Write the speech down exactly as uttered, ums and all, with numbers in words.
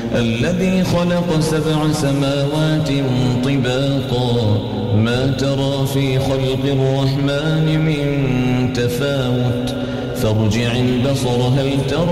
الذي خلق سبع سماوات طباقا ما ترى في خلق الرحمن من تفاوت فارجع البصر هل ترى